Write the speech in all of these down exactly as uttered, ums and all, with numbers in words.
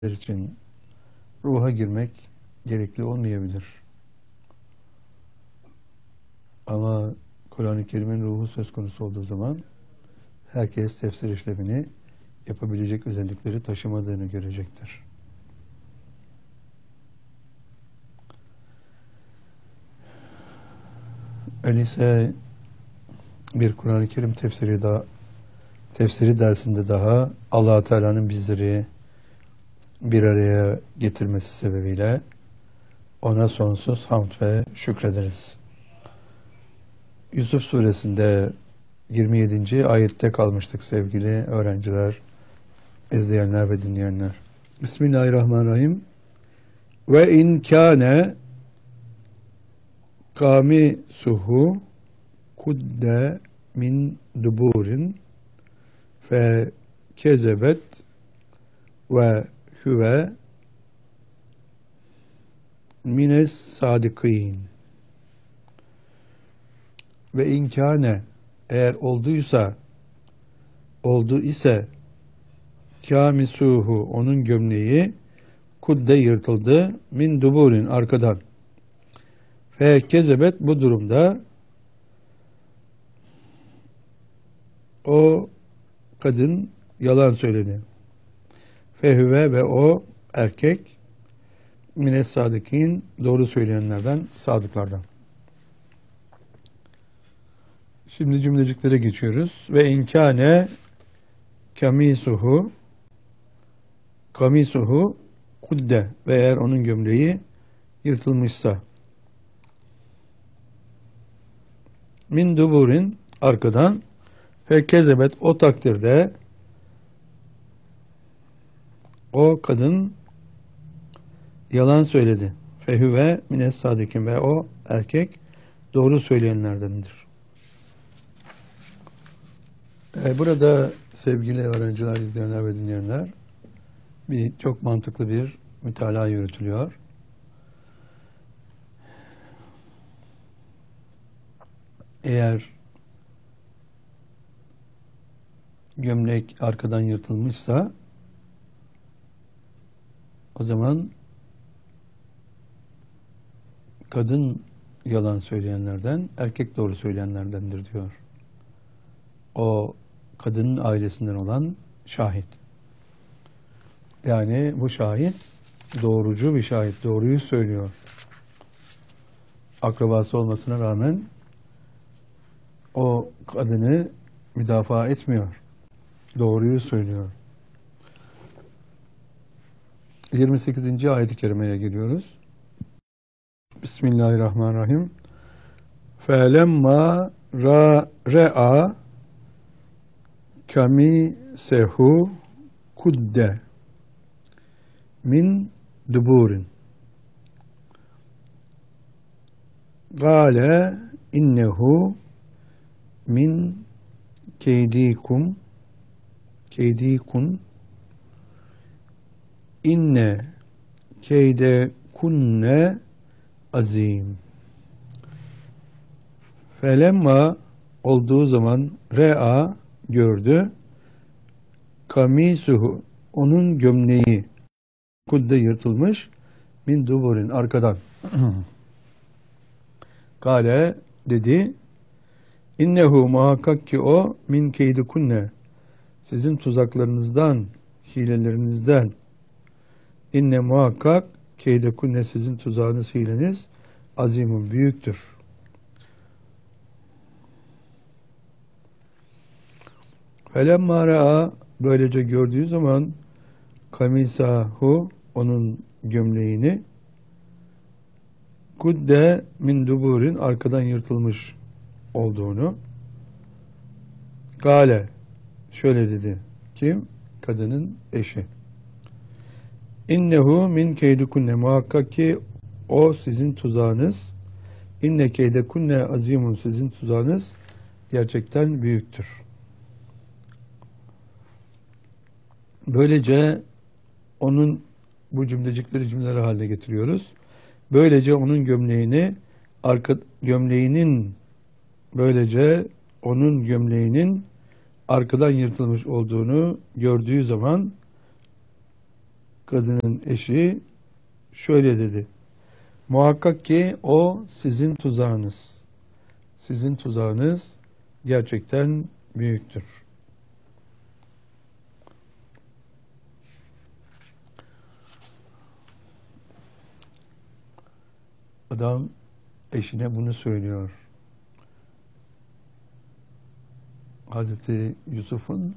için ruha girmek gerekli olmayabilir. Ama Kur'an-ı Kerim'in ruhu söz konusu olduğu zaman herkes tefsir işlevini yapabilecek özellikleri taşımadığını görecektir. Öyleyse bir Kur'an-ı Kerim tefsiri daha tefsiri dersinde daha Allah Teala'nın bizleri bir araya getirmesi sebebiyle ona sonsuz hamd ve şükrederiz. Yusuf suresinde yirmi yedinci ayette kalmıştık sevgili öğrenciler, izleyenler ve dinleyenler. Bismillahirrahmanirrahim. Ve in kâne kamisuhu kudde min duburin fe kezebet ve huve mines sadikin. Ve inkâne, eğer olduysa, oldu ise kâmisuhu, onun gömleği kudde yırtıldı, min duburin, arkadan. Fe kezebet, bu durumda o kadın yalan söyledi. Fehüve, ve o erkek mines sadikin, doğru söyleyenlerden, sadıklardan. Şimdi cümleciklere geçiyoruz. Ve inkâne kamisuhu kamisuhu kudde, ve eğer onun gömleği yırtılmışsa min duburin, arkadan, fe kezebet, o takdirde o kadın yalan söyledi. Fehüve mines sadikin, ve o erkek doğru söyleyenlerdendir. Burada sevgili öğrenciler, izleyenler ve dinleyenler, bir çok mantıklı bir mütalaa yürütülüyor. Eğer gömlek arkadan yırtılmışsa o zaman kadın yalan söyleyenlerden, erkek doğru söyleyenlerdendir diyor. O kadının ailesinden olan şahit. Yani bu şahit doğrucu bir şahit, doğruyu söylüyor. Akrabası olmasına rağmen o kadını müdafaa etmiyor. Doğruyu söylüyor. yirmi sekizinci ayet-i kerimeye geliyoruz. Bismillahirrahmanirrahim. Felemma ra re'a kamisehu kudde min duburin gâle innehu min keydikum keydikun inne keyde kunne azim. Felemma, olduğu zaman, re'a, gördü, kamisuhu, onun gömleği kudde yırtılmış, min duburin, arkadan. Kale, dedi, innehu, muhakkak ki o, min keydikunne, sizin tuzaklarınızdan, hilelerinizden, inne muhakkak keydekunne, sizin tuzağınız, hileniz, azimun, büyüktür. Felemma ra'a, böylece gördüğü zaman, kamisahu, onun gömleğini, kudde min duburin, arkadan yırtılmış olduğunu, gale, şöyle dedi. Kim? Kadının eşi. İnnehu min keydukunne, muhakkak ki o sizin tuzağınız, inne keydekunne azimun, sizin tuzağınız gerçekten büyüktür. Böylece onun, bu cümlecikleri cümleler haline getiriyoruz. Böylece onun gömleğini, arka gömleğinin, böylece onun gömleğinin arkadan yırtılmış olduğunu gördüğü zaman kadının eşi şöyle dedi. Muhakkak ki o sizin tuzağınız. Sizin tuzağınız gerçekten büyüktür. Adam eşine bunu söylüyor. Hazreti Yusuf'un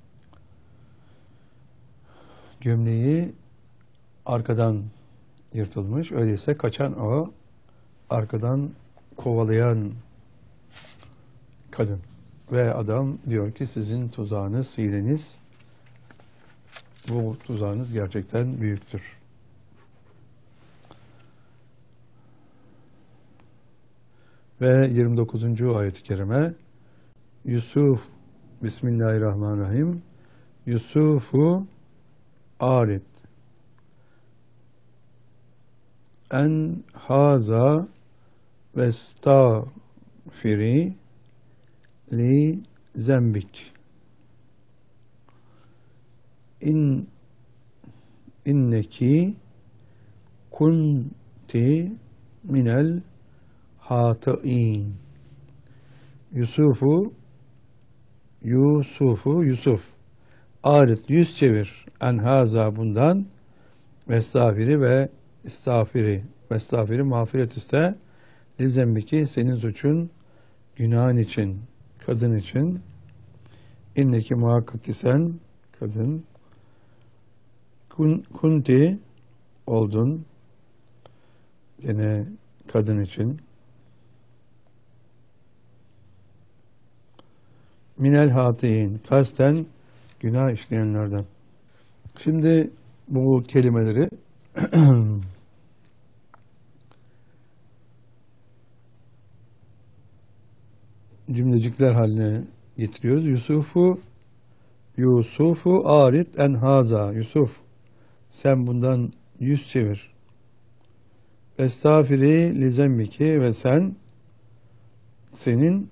gömleği arkadan yırtılmış. Öyleyse kaçan o, arkadan kovalayan kadın. Ve adam diyor ki sizin tuzağınız, hileniz, bu tuzağınız gerçekten büyüktür. Ve yirmi dokuzuncu ayet-i kerime Yusuf Bismillahirrahmanirrahim Yusufu arid en haza vestağfiri li zembik in inneki kunti minel hâtâin. Yusufu Yusufu Yusuf arit yüz çevir enhaza bundan vestağfiri ve istağfiri vestağfiri mağfiret iste lizembiki senin suçun günahın için kadın için inneki muhakkak ki sen kadın kun, kunti oldun gene kadın için minel hatiyin kasten günah işleyenlerden. Şimdi bu kelimeleri cümlecikler haline getiriyoruz. Yusufu Yusufu arit en haza. Yusuf sen bundan yüz çevir. Estağfiri li zembiki ve sen senin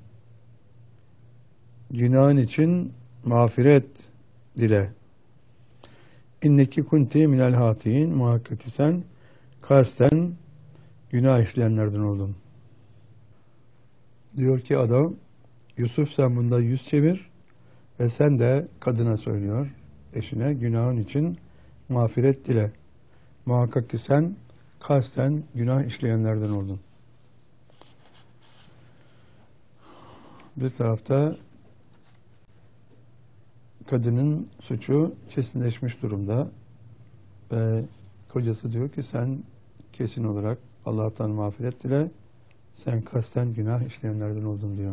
günahın için mağfiret dile. İnneki kunti minel hatiyin muhakkak ki sen kasten günah işleyenlerden oldun. Diyor ki adam Yusuf sen bunda yüz çevir ve sen de kadına söylüyor eşine günahın için mağfiret dile. Muhakkak ki sen kasten günah işleyenlerden oldun. Bir tarafta kadının suçu kesinleşmiş durumda ve kocası diyor ki sen kesin olarak Allah'tan mağfiret dile, sen kasten günah işleyenlerden oldun diyor.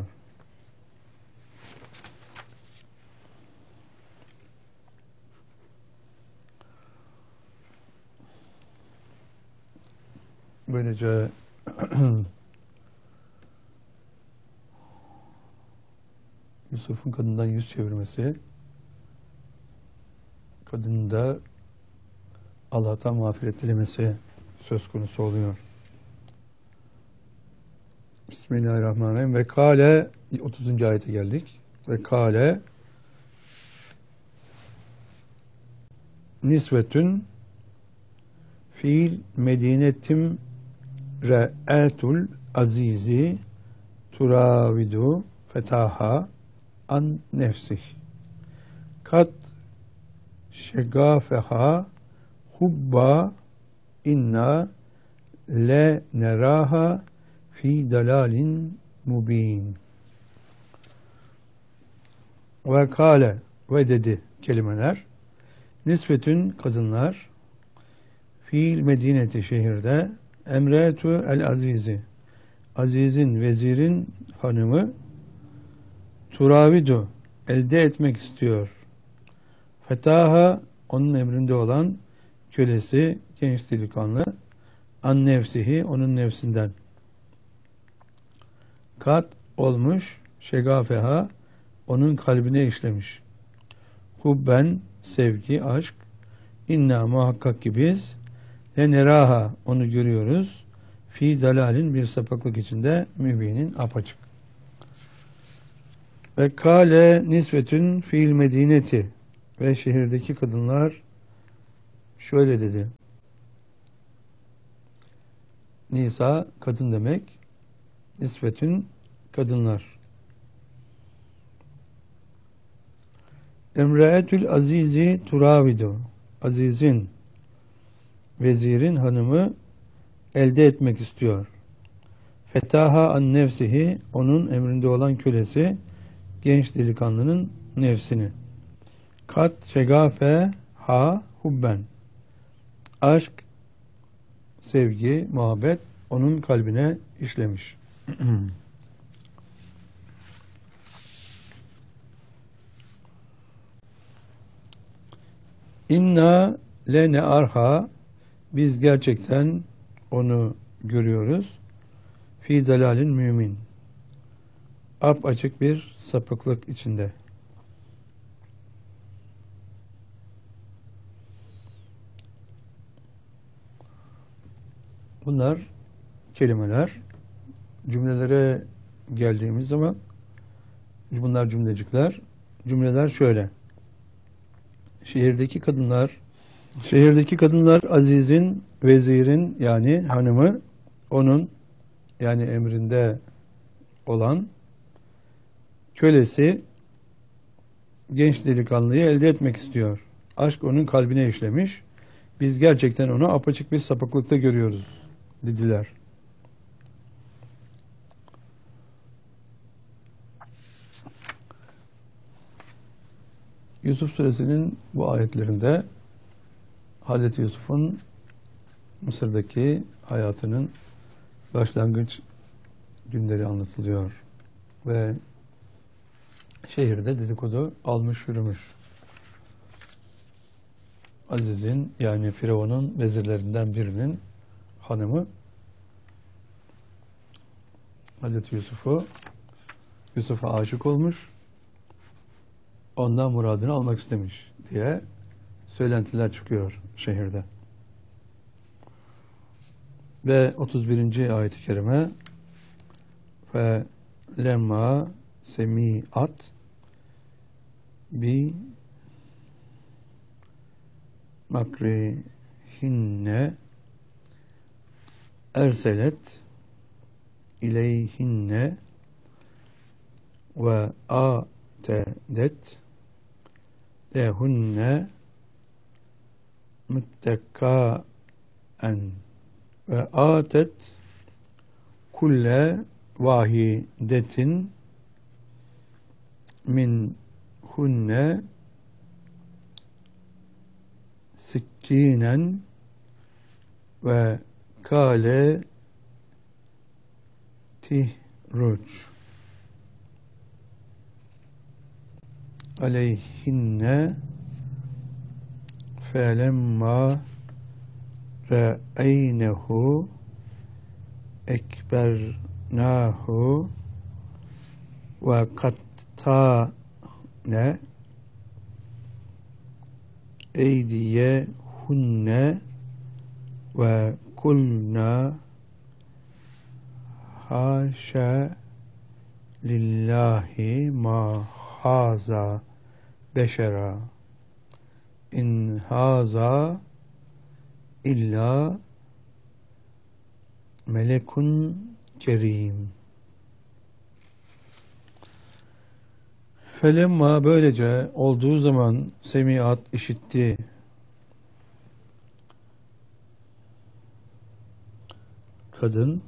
Böylece Yusuf'un kadından yüz çevirmesi, kadının da Allah'tan mağfiret dilemesi söz konusu oluyor. Bismillahirrahmanirrahim. Ve kâle otuzuncu ayete geldik. Ve kâle nisvetün fiil medinetim re'etul azizi turavidu fetaha an nefsih kat şegafeha hubba inna le neraha fi dalalin mubin. Ve kâle ve dedi kelimeler nisvetün kadınlar fiil medineti şehirde emretu el azizi azizin vezirin hanımı turavidu elde etmek istiyor. Fetaha onun emrinde olan kölesi genç delikanlı an nefsihi onun nefsinden kat olmuş şegafeha onun kalbine işlemiş. Hubben sevgi, aşk inna muhakkak ki biz le neraha onu görüyoruz fi dalalin bir sapıklık içinde mübinin apaçık. Ve kâle nisvetün fiil medineti ve şehirdeki kadınlar şöyle dedi. Nisa kadın demek. Nisvetün kadınlar. Emraetül azizi turavidu. Azizin, vezirin hanımı elde etmek istiyor. Fetaha an nefsihi, onun emrinde olan kölesi genç delikanlının nefsini. Kat şegafe ha hubben. Aşk, sevgi, muhabbet onun kalbine işlemiş. İnna lene arha, biz gerçekten onu görüyoruz. Fi dalalin mümin. Ap açık bir sapıklık içinde. Bunlar kelimeler. Cümlelere geldiğimiz zaman bunlar cümlecikler. Cümleler şöyle. Şehirdeki kadınlar şehirdeki kadınlar Aziz'in, vezirin yani hanımı, onun yani emrinde olan kölesi genç delikanlıyı elde etmek istiyor. Aşk onun kalbine işlemiş. Biz gerçekten onu apaçık bir sapıklıkta görüyoruz dediler. Yusuf Suresinin bu ayetlerinde Hazreti Yusuf'un Mısır'daki hayatının başlangıç günleri anlatılıyor. Ve şehirde dedikodu almış yürümüş. Aziz'in yani Firavun'un vezirlerinden birinin hanımı Hazreti Yusuf'u Yusuf'a aşık olmuş, ondan muradını almak istemiş diye söylentiler çıkıyor şehirde. Ve otuz birinci ayet-i kerime ve lemma semi'at bi makrihinne erselet ileyhinne ve atedet lehunne müttekaen ve atet kulle vahidetin min hunne sikkinen ve kale tihruc aleyhinne felemma re'eynehu ekbernahu ve kattane eydiyehunne ve kulna haşa lillahi ma haza beşera in haza illa melekun kerim. Felemma böylece olduğu zaman semiat işitti. Kadın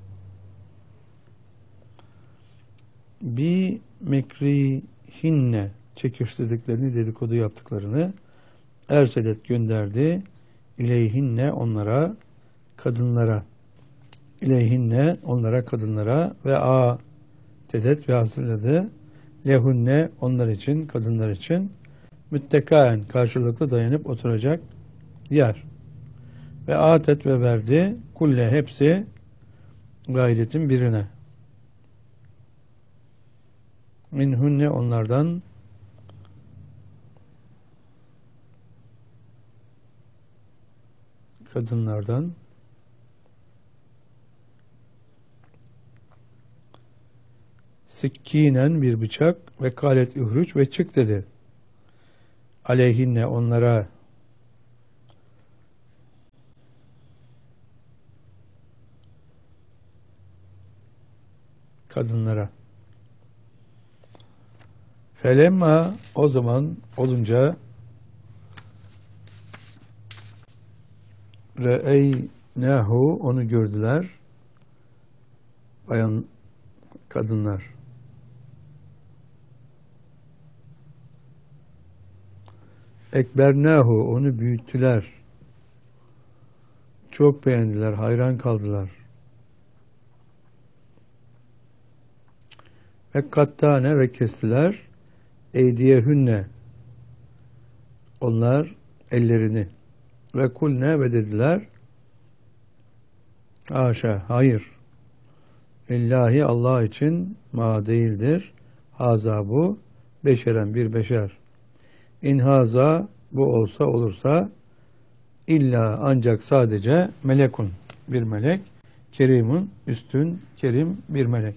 bi mekrihinne çekiştirdiklerini, dedikodu yaptıklarını erselet gönderdi. İleyhinne onlara, kadınlara. İleyhinne onlara, kadınlara ve a tedet ve hazırladı. Lehunne onlar için, kadınlar için müttekaen karşılıklı dayanıp oturacak yer. Ve atet ve verdi kulle hepsi gayretin birine. Minhunne onlardan kadınlardan sikkinen bir bıçak ve kalet ühruç ve çık dedi. Aleyhinne onlara kadınlara. Felemma o zaman olunca re'eynehu onu gördüler bayan kadınlar. Ekbernehu onu büyüttüler. Çok beğendiler, hayran kaldılar. Ve kattane ve kestiler eydiyehünne onlar ellerini ve kulne ve dediler haşa hayır lillahi Allah için ma değildir haza bu beşeren bir beşer in haza bu olsa olursa illa ancak sadece melekun bir melek kerimun üstün kerim bir melek.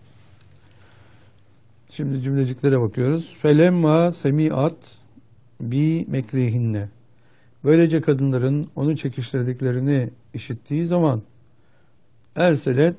Şimdi cümleciklere bakıyoruz. Felemma semiat bi mekrihinne. Böylece kadınların onu çekiştirdiklerini işittiği zaman erselet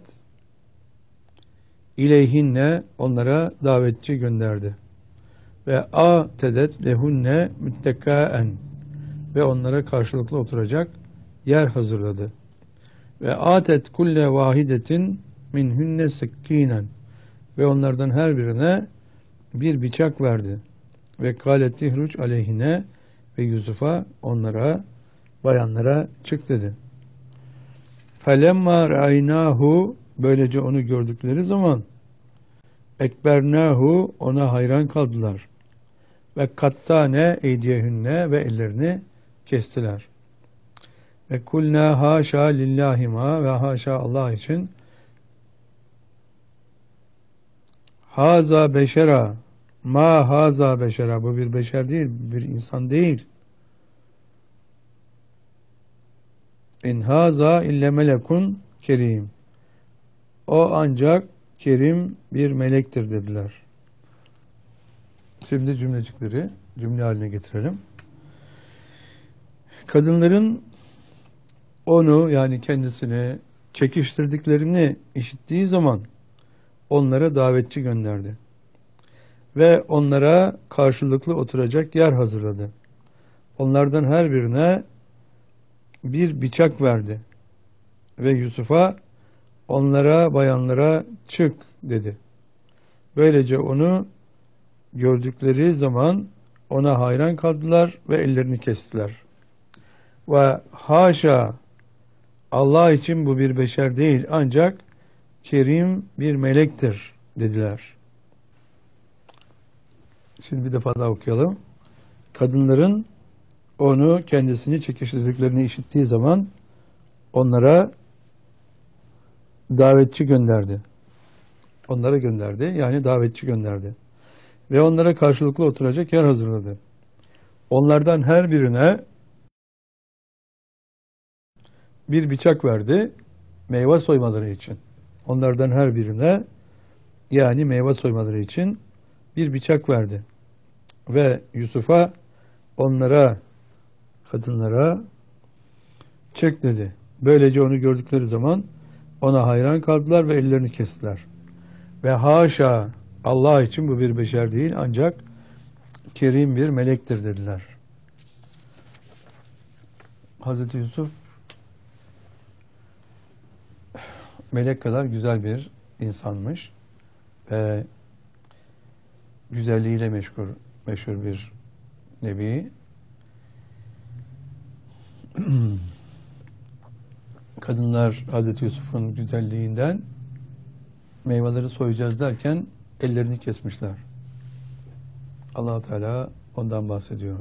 ileyhinne onlara davetçi gönderdi. Ve a tedet lehunne müttekaen ve onlara karşılıklı oturacak yer hazırladı. Ve atet kulle vahidetin minhunne sekkinen ve onlardan her birine bir bıçak verdi. Ve kâleti hruç aleyhine ve Yusuf'a onlara, bayanlara çık dedi. Felemma ra'aynahu böylece onu gördükleri zaman ekbernahu ona hayran kaldılar. Ve kattane eydiyehünne ve ellerini kestiler. Ve kulna haşa lillahima ve haşa Allah için haza beşera ma haza beşera bu bir beşer değil, bir insan değil. İn haza ille melekun kerim. O ancak kerim bir melektir dediler. Şimdi cümlecikleri cümle haline getirelim. Kadınların onu yani kendisini çekiştirdiklerini işittiği zaman onlara davetçi gönderdi. Ve onlara karşılıklı oturacak yer hazırladı. Onlardan her birine bir bıçak verdi. Ve Yusuf'a onlara, bayanlara çık dedi. Böylece onu gördükleri zaman ona hayran kaldılar ve ellerini kestiler. Ve haşa Allah için bu bir beşer değil ancak kerim bir melektir dediler. Şimdi bir defa daha okuyalım. Kadınların onu kendisini çekiştirdiklerini işittiği zaman onlara davetçi gönderdi. Onlara gönderdi. Yani davetçi gönderdi. Ve onlara karşılıklı oturacak yer hazırladı. Onlardan her birine bir bıçak verdi. Meyve soymaları için. Onlardan her birine yani meyve soymaları için bir bıçak verdi. Ve Yusuf'a onlara, kadınlara çek dedi. Böylece onu gördükleri zaman ona hayran kaldılar ve ellerini kestiler. Ve haşa Allah için bu bir beşer değil ancak kerim bir melektir dediler. Hazreti Yusuf melek kadar güzel bir insanmış ve güzelliğiyle meşhur, meşhur bir nebi. Kadınlar Hazreti Yusuf'un güzelliğinden meyveleri soyacağız derken ellerini kesmişler. Allah Teala ondan bahsediyor.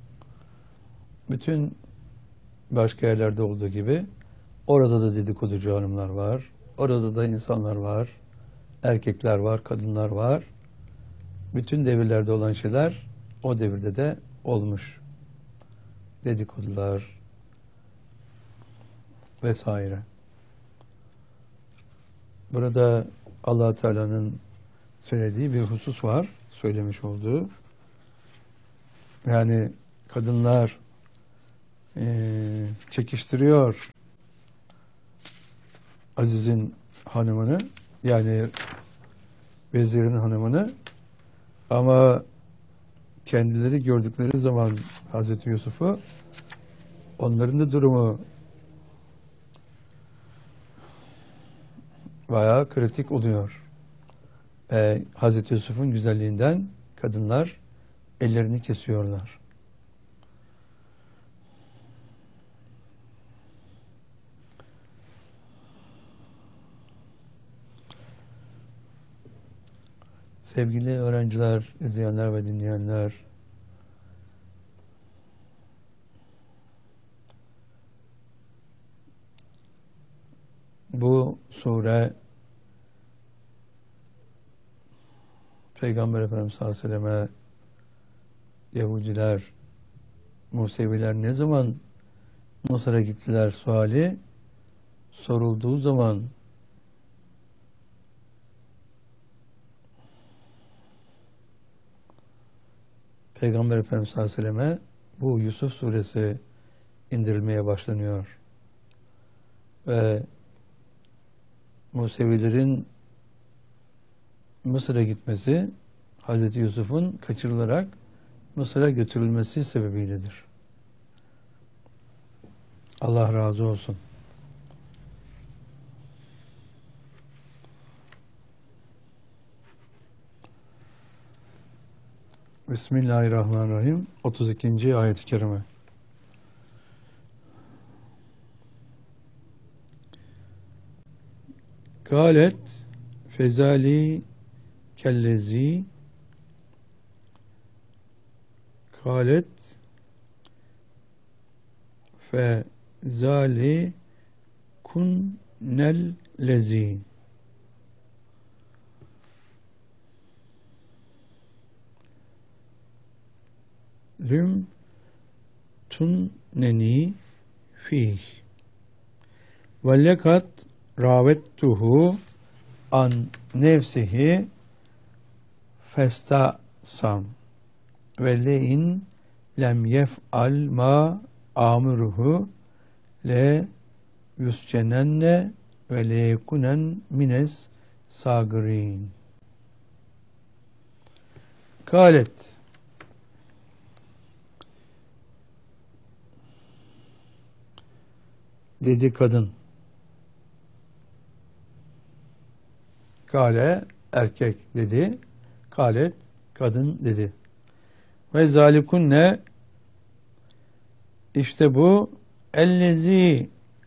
Bütün başka yerlerde olduğu gibi orada da dedikoducu hanımlar var. Orada da insanlar var. Erkekler var, kadınlar var. Bütün devirlerde olan şeyler o devirde de olmuş. Dedikodular vesaire. Burada Allah Teala'nın söylediği bir husus var. Söylemiş olduğu. Yani kadınlar e, çekiştiriyor Aziz'in hanımını. Yani vezirin hanımını, ama kendileri gördükleri zaman Hazreti Yusuf'u, onların da durumu bayağı kritik oluyor. Ee, Hazreti Yusuf'un güzelliğinden kadınlar ellerini kesiyorlar. Sevgili öğrenciler, izleyenler ve dinleyenler, bu sure Peygamber Efendimiz sallallahu aleyhi ve selleme Yahudiler, Museviler ne zaman Mısır'a gittiler suali sorulduğu zaman Peygamber Efendimiz sallallahu aleyhi ve selleme bu Yusuf suresi indirilmeye başlanıyor. Ve Musevilerin Mısır'a gitmesi Hazreti Yusuf'un kaçırılarak Mısır'a götürülmesi sebebiyledir. Allah razı olsun. Bismillahirrahmanirrahim. otuz ikinci ayet-i kerime. Kâlet fezali kellezi Kâlet fezali kunnel lezi Lüm tunneni fih ve lekat ravettuhu an nefsihi festasam ve le'in lem yef'al ma amuruhu le yuscenenne ve le yekunen mines sagirin. Kâlet dedi kadın. Kale erkek dedi. Kalet kadın dedi. Ve zalikunne işte bu ellezi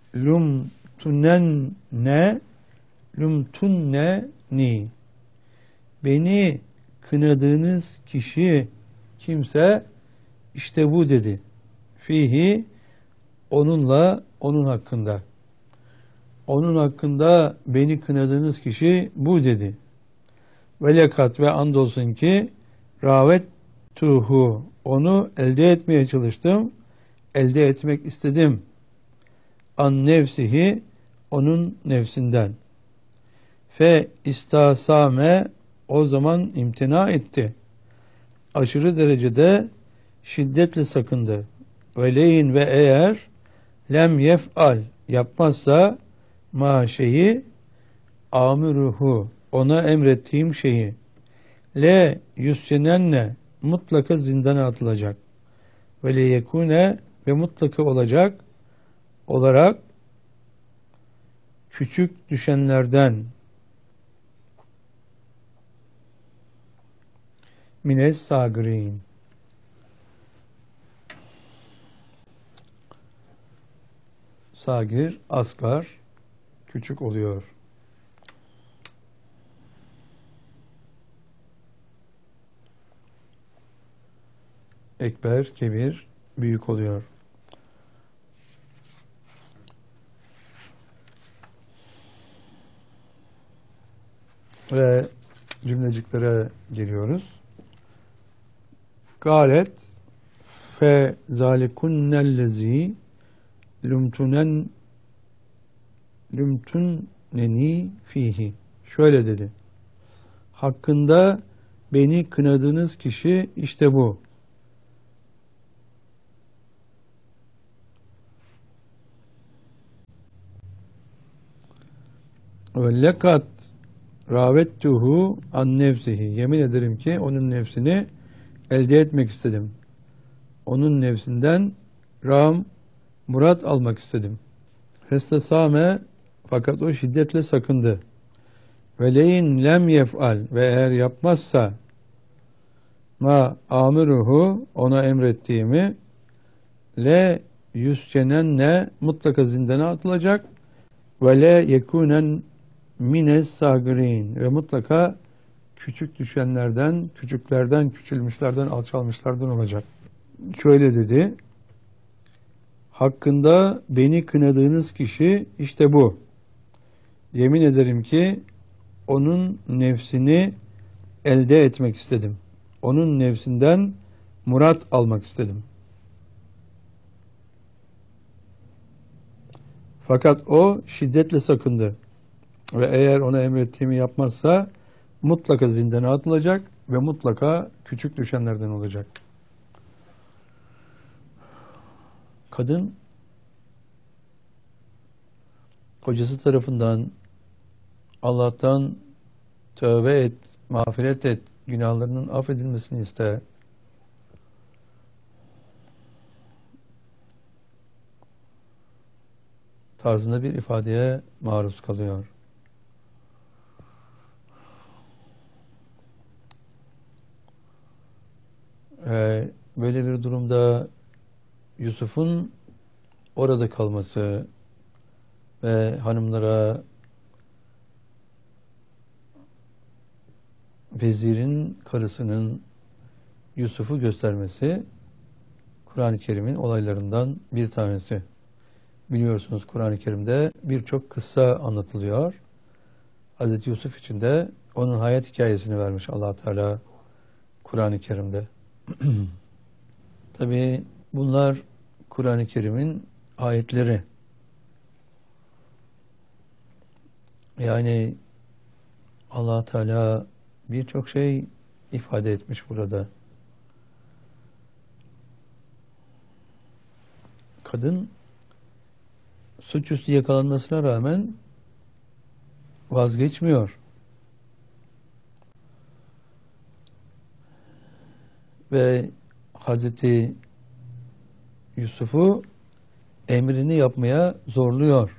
lumtunenne lumtunne ni beni kınadığınız kişi kimse işte bu dedi. Fihi onunla onun hakkında. Onun hakkında beni kınadığınız kişi bu dedi. Ve lekat ve andolsun ki ravet tuhu onu elde etmeye çalıştım. Elde etmek istedim. An nefsihi onun nefsinden. Fe istasame o zaman imtina etti. Aşırı derecede şiddetle sakındı. Ve leyin ve eğer lem yef'al yapmazsa ma şeyi amiruhu ona emrettiğim şeyi le yüscenenne mutlaka zindana atılacak ve le yekune ve mutlaka olacak olarak küçük düşenlerden mines sagirin sagir asgar küçük oluyor. Ekber, kebir, büyük oluyor. Ve cümleciklere geliyoruz. Galet fe zalikunnellezi lumtunen lumtuneni fihi. Şöyle dedi. Hakkında beni kınadığınız kişi işte bu. Ve lekat ravettuhu an nefsihi. Yemin ederim ki onun nefsini elde etmek istedim. Onun nefsinden ram, murat almak istedim. Festesame, fakat o şiddetle sakındı. Ve leyin lem yef'al, ve eğer yapmazsa ma amiruhu, ona emrettiğimi, le yüscenenne, mutlaka zindana atılacak, ve le yekunen mines sagirin, ve mutlaka küçük düşenlerden, küçüklerden, küçülmüşlerden, alçalmışlardan olacak. Şöyle dedi: hakkında beni kınadığınız kişi işte bu. Yemin ederim ki onun nefsini elde etmek istedim. Onun nefsinden murat almak istedim. Fakat o şiddetle sakındı. Ve eğer ona emrettiğimi yapmazsa mutlaka zindana atılacak ve mutlaka küçük düşenlerden olacak. Kadın kocası tarafından Allah'tan tövbe et, mağfiret et, günahlarının affedilmesini ister. Tarzında bir ifadeye maruz kalıyor. Ee, böyle bir durumda Yusuf'un orada kalması ve hanımlara vezirin karısının Yusuf'u göstermesi Kur'an-ı Kerim'in olaylarından bir tanesi. Biliyorsunuz Kur'an-ı Kerim'de birçok kıssa anlatılıyor. Hazreti Yusuf için de onun hayat hikayesini vermiş Allah Teala Kur'an-ı Kerim'de. Tabii bunlar Kur'an-ı Kerim'in ayetleri. Yani Allah Teala birçok şey ifade etmiş burada. Kadın suçüstü yakalanmasına rağmen vazgeçmiyor. Ve Hazreti Yusuf'u emrini yapmaya zorluyor.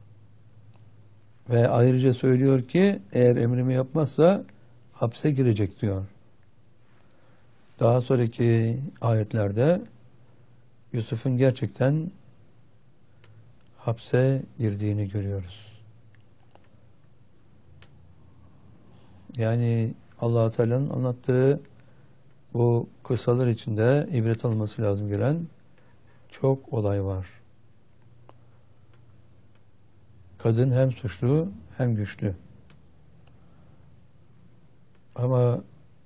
Ve ayrıca söylüyor ki eğer emrimi yapmazsa hapse girecek diyor. Daha sonraki ayetlerde Yusuf'un gerçekten hapse girdiğini görüyoruz. Yani Allah Teala'nın anlattığı bu kıssalar içinde ibret alınması lazım gelen çok olay var. Kadın hem suçlu hem güçlü. Ama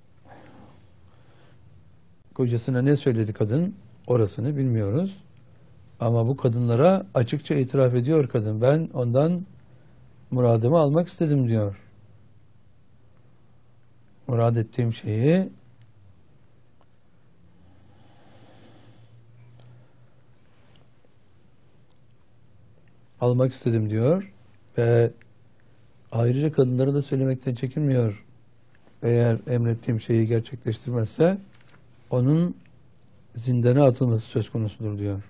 kocasına ne söyledi kadın? Orasını bilmiyoruz. Ama bu kadınlara açıkça itiraf ediyor kadın. Ben ondan muradımı almak istedim diyor. Murad ettiğim şeyi almak istedim diyor ve ayrıca kadınlara da söylemekten çekinmiyor. Eğer emrettiğim şeyi gerçekleştirmezse onun zindana atılması söz konusudur diyor.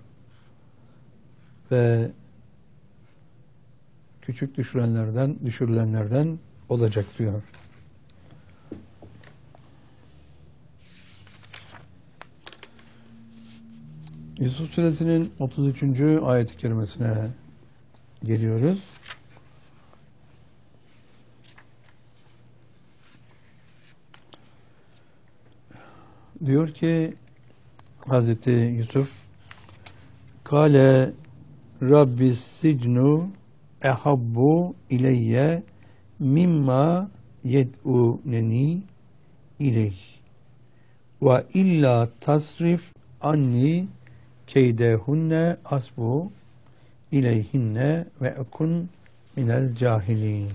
Ve küçük düşürenlerden, düşürülenlerden olacak diyor. Yusuf Suresinin otuz üçüncü ayet-i kerimesine geliyoruz. Diyor ki Hazreti Yusuf, Kale Rabbis sicnu ehabbu ileyye mimma yed'uneni ileyh ve illa tasrif anni keydehunne asbu ileyhinne ve ekun minel cahilin.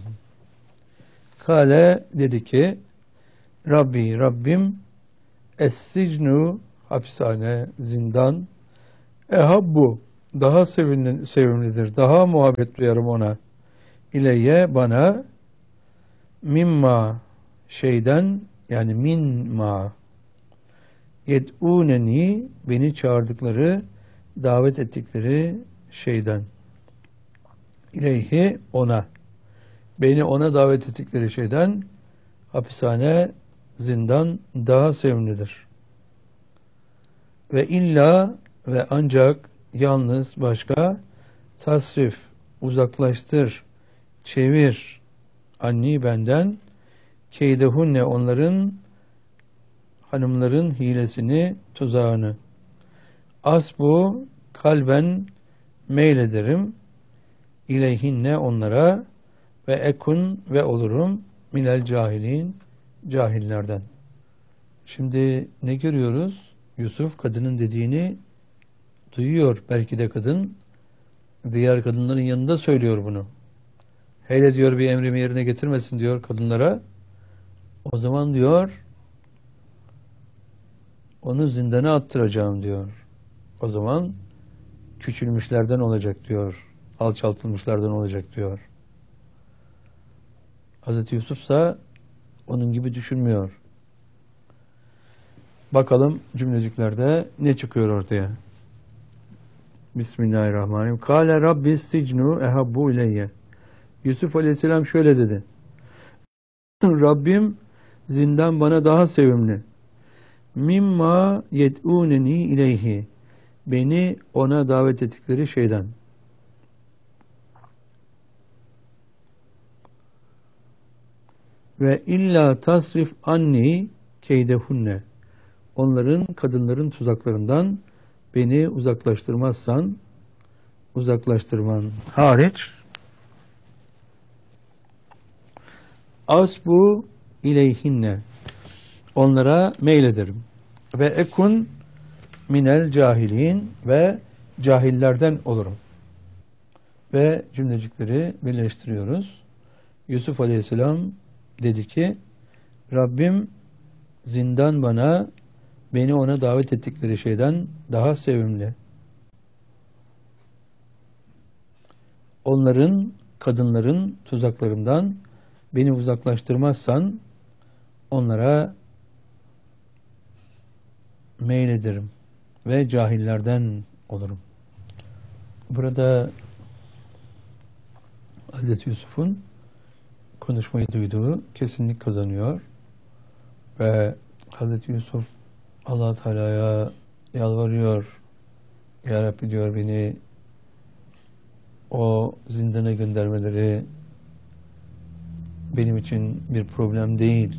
Kale dedi ki, Rabbi, Rabbim, es-sicnu, hapishane, zindan, ehabbu, daha sevimli, sevimlidir, daha muhabbet duyarım ona, ileyye, bana, mimma şeyden, yani minma yed'ûneni, beni çağırdıkları, davet ettikleri şeyden, ileyhi, ona, beni ona davet ettikleri şeyden hapishane, zindan daha sevimlidir. Ve illa, ve ancak, yalnız, başka, tasrif, uzaklaştır, çevir, anni, benden, keydehunne, onların, hanımların hilesini, tuzağını. Asbu, kalben meylederim, ileyhinne, onlara, ve ekun, ve olurum, minel cahilin, cahillerden. Şimdi ne görüyoruz? Yusuf kadının dediğini duyuyor. Belki de kadın diğer kadınların yanında söylüyor bunu. Hele diyor bir emrimi yerine getirmesin diyor kadınlara. O zaman diyor onu zindana attıracağım diyor. O zaman küçülmüşlerden olacak diyor. Alçaltılmışlardan olacak diyor. Hazreti Yusuf ise onun gibi düşünmüyor. Bakalım cümleciklerde ne çıkıyor ortaya. Bismillahirrahmanirrahim. Kâle Rabbis sicnu ehabbu ileyye. Yusuf Aleyhisselam şöyle dedi. Rabbim zindan bana daha sevimli. Mimma yed'ûneni ileyhi. Beni ona davet ettikleri şeyden. Ve illa tasrif anni keydehunne. Onların, kadınların tuzaklarından beni uzaklaştırmazsan, uzaklaştırman hariç, asbu ileyhinne, onlara meylederim. Ve ekun minel cahilin, ve cahillerden olurum. Ve cümlecikleri birleştiriyoruz. Yusuf Aleyhisselam dedi ki, Rabbim zindan bana, beni ona davet ettikleri şeyden daha sevimli. Onların, kadınların tuzaklarından beni uzaklaştırmazsan onlara meylederim ve cahillerden olurum. Burada Hazreti Yusuf'un konuşmayı duyduğu kesinlik kazanıyor ve Hazreti Yusuf Allah Teala'ya yalvarıyor. Ya Rabbi diyor, beni o zindana göndermeleri benim için bir problem değil.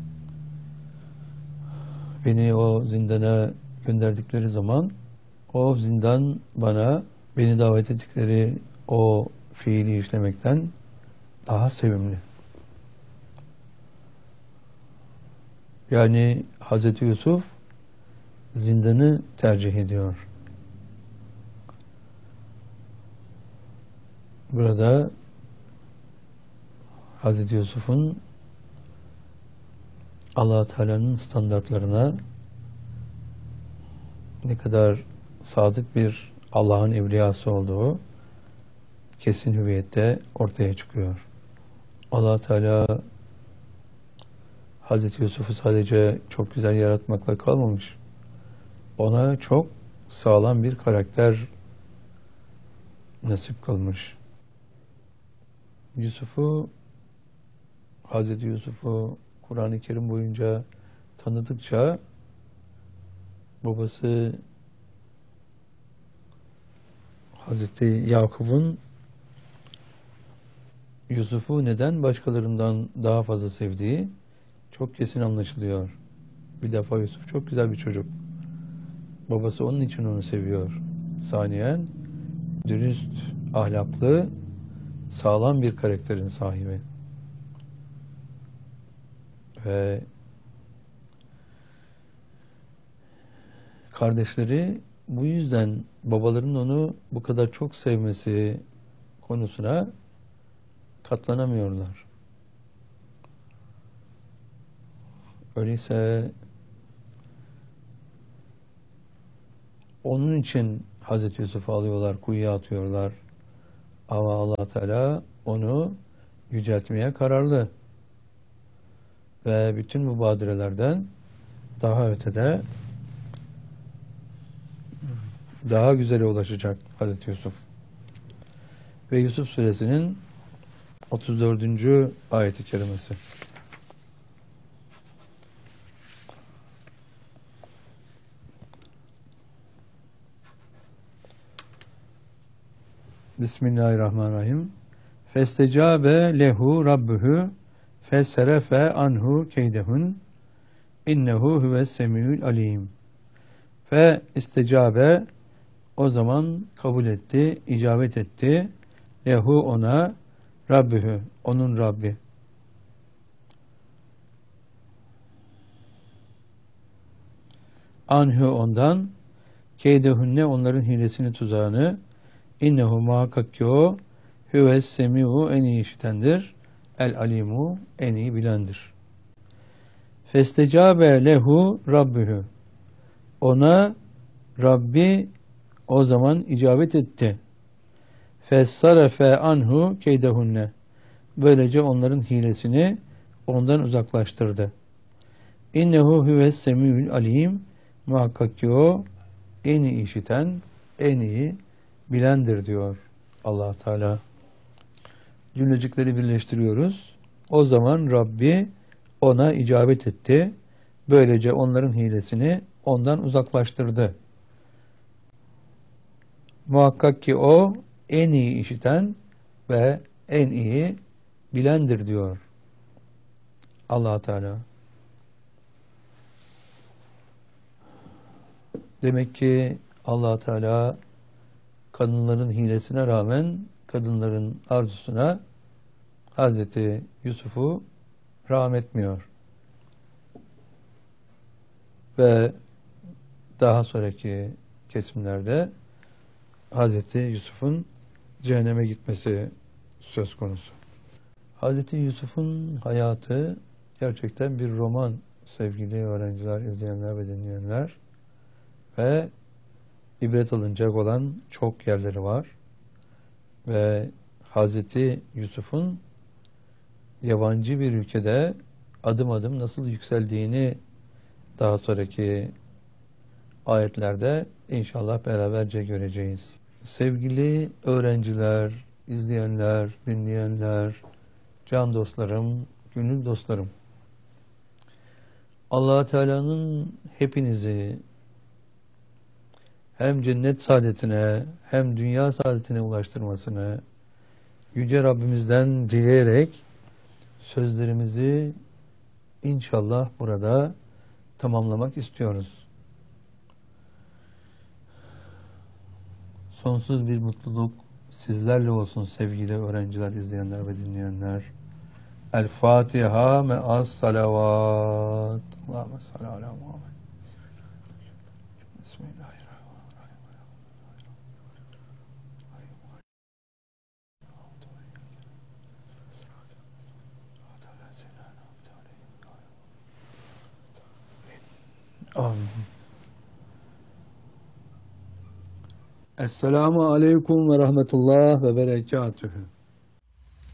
Beni o zindana gönderdikleri zaman o zindan bana, beni davet ettikleri o fiili işlemekten daha sevimli. Yani Hazreti Yusuf zindanı tercih ediyor. Burada Hazreti Yusuf'un Allah Teala'nın standartlarına ne kadar sadık bir Allah'ın evliyası olduğu kesin hüviyette ortaya çıkıyor. Allah Teala Hazreti Yusuf'u sadece çok güzel yaratmakla kalmamış. Ona çok sağlam bir karakter nasip kılmış. Yusuf'u, Hazreti Yusuf'u Kur'an-ı Kerim boyunca tanıdıkça babası Hazreti Yakup'un Yusuf'u neden başkalarından daha fazla sevdiği çok kesin anlaşılıyor. Bir defa Yusuf çok güzel bir çocuk. Babası onun için onu seviyor. Saniyen dürüst, ahlaklı, sağlam bir karakterin sahibi. Ve kardeşleri bu yüzden babaların onu bu kadar çok sevmesi konusuna katlanamıyorlar. Öyleyse onun için Hazreti Yusuf'u alıyorlar, kuyuya atıyorlar. Ama Allah Teala onu yüceltmeye kararlı. ve bütün mübadirelerden daha ötede daha güzele ulaşacak Hazreti Yusuf. Ve Yusuf suresinin otuz dördüncü ayeti kerimesi. Bismillahirrahmanirrahim. Festecabe lehu rabbuhu fesserefe anhu keydehun innehu huves semiül alim. Fe istecabe, o zaman kabul etti, icabet etti. Lehu, ona, Rabbühü, onun Rabbi. Anhu, ondan, keydehünne, onların hilesini, tuzağını, innehu, muhakkak ki o, hüves semi'u, en iyi işitendir, el alimu, en iyi bilendir. Festecabe lehu Rabbühü, ona Rabbi o zaman icabet etti. Fessarefe anhu keydehunne, böylece onların hilesini ondan uzaklaştırdı. İnnehu huves semiül alim, muhakkak ki o en iyi işiten, en iyi bilendir diyor Allah Teala. Cümlecikleri birleştiriyoruz. O zaman Rabbi ona icabet etti. Böylece onların hilesini ondan uzaklaştırdı. Muhakkak ki o en iyi işiten ve en iyi bilendir diyor Allah Teala. Demek ki Allah Teala kadınların hilesine rağmen kadınların arzusuna Hazreti Yusuf'u rahmetmiyor. Ve daha sonraki kesimlerde Hazreti Yusuf'un cehenneme gitmesi söz konusu. Hazreti Yusuf'un hayatı gerçekten bir roman sevgili öğrenciler, izleyenler ve dinleyenler. Ve ibret alınacak olan çok yerleri var. Ve Hazreti Yusuf'un yabancı bir ülkede adım adım nasıl yükseldiğini daha sonraki ayetlerde inşallah beraberce göreceğiz. Sevgili öğrenciler, izleyenler, dinleyenler, can dostlarım, gönül dostlarım, Allah Teala'nın hepinizi hem cennet saadetine hem dünya saadetine ulaştırmasını Yüce Rabbimizden dileyerek sözlerimizi inşallah burada tamamlamak istiyoruz. Sonsuz bir mutluluk sizlerle olsun sevgili öğrenciler, izleyenler ve dinleyenler. El Fatiha me'as salavat. Allahümme salli ala Muhammed. Bismillahirrahmanirrahim. Amin. Esselamu aleyküm ve rahmetullah ve berekatühü.